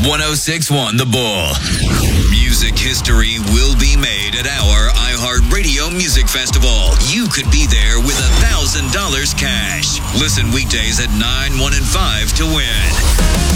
1061 The Bull. Music history will be made at our iHeartRadio Music Festival. You could be there with $1,000 cash. Listen weekdays at 9, 1, and 5 to win.